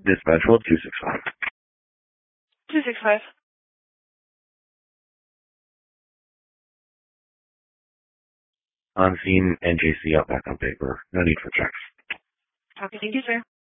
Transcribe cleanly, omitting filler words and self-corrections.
Dispatch hold 265. 265. On scene, NJC out back on paper. No need for checks. Okay, thank you, sir.